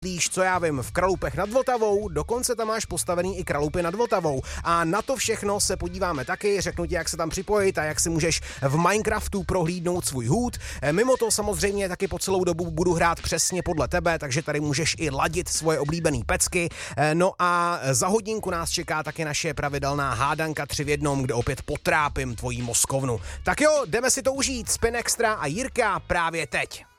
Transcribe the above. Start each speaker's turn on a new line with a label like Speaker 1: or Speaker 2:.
Speaker 1: co já vím, v Kralupech nad Vltavou, dokonce tam máš postavený i Kralupy nad Vltavou. A na to všechno se podíváme taky, řeknu ti, jak se tam připojit a jak si můžeš v Minecraftu prohlídnout svůj hůd. Mimo to samozřejmě taky po celou dobu budu hrát přesně podle tebe, takže tady můžeš i ladit svoje oblíbené pecky. No a za hodinku nás čeká taky naše pravidelná hádanka 3 v 1, kde opět potrápím tvojí mozkovnu. Tak jo, jdeme si to užít. Spin Extra a Jirka právě teď.